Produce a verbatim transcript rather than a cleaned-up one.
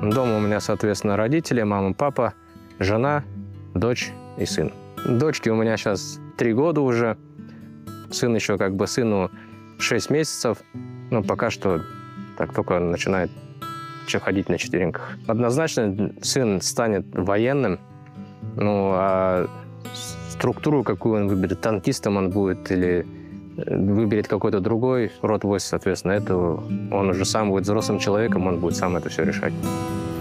Дома у меня, соответственно, родители, мама, папа, жена, дочь и сын. Дочке у меня сейчас три года уже. Сын еще как бы сыну шесть месяцев. Но пока что так только начинает ходить на четвереньках. Однозначно сын станет военным. Ну, а структуру, какую он выберет, танкистом он будет или выберет какой-то другой род войск, соответственно, это он уже сам будет взрослым человеком, он будет сам это все решать.